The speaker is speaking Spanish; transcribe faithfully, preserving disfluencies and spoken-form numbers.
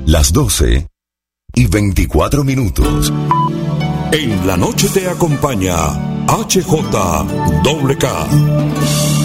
Las doce y veinticuatro minutos. En la noche te acompaña H J K.